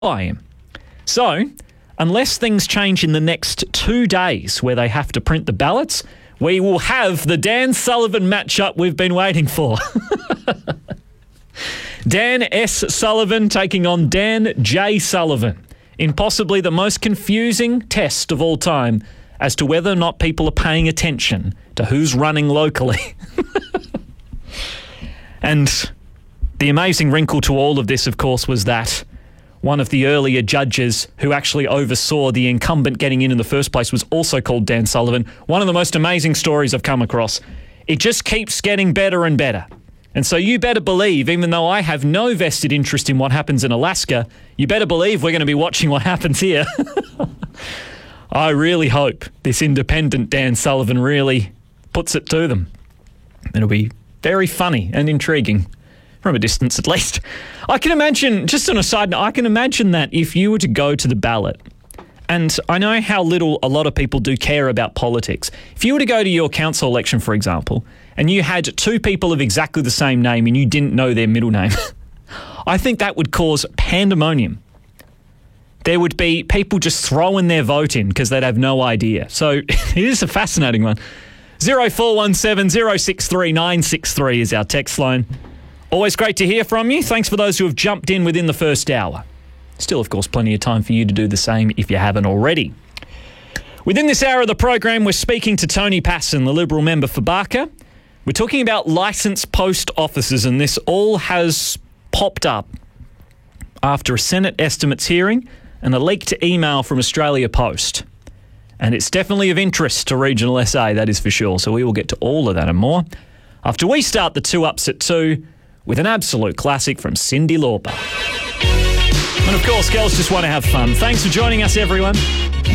I am. So, unless things change in the next 2 days where they have to print the ballots, we will have the Dan Sullivan matchup we've been waiting for. Dan S. Sullivan taking on Dan J. Sullivan in possibly the most confusing test of all time as to whether or not people are paying attention to who's running locally. And the amazing wrinkle to all of this, of course, was that one of the earlier judges who actually oversaw the incumbent getting in the first place was also called Dan Sullivan. One of the most amazing stories I've come across. It just keeps getting better and better. And so you better believe, even though I have no vested interest in what happens in Alaska, you better believe we're going to be watching what happens here. I really hope this independent Dan Sullivan really puts it to them. It'll be very funny and intriguing. From a distance, at least. I can imagine, just on a side note, I can imagine that if you were to go to the ballot, and I know how little a lot of people do care about politics. If you were to go to your council election, for example, and you had two people of exactly the same name and you didn't know their middle name, I think that would cause pandemonium. There would be people just throwing their vote in because they'd have no idea. So it is a fascinating one. 0417 063 963 is our text line. Always great to hear from you. Thanks for those who have jumped in within the first hour. Still, of course, plenty of time for you to do the same if you haven't already. Within this hour of the program, we're speaking to Tony Passon, the Liberal member for Barker. We're talking about licensed post offices, and this all has popped up after a Senate estimates hearing and a leaked email from Australia Post. And it's definitely of interest to Regional SA, that is for sure. So we will get to all of that and more after we start the 2 Ups at 2 with an absolute classic from Cyndi Lauper. And of course, girls just want to have fun. Thanks for joining us, everyone.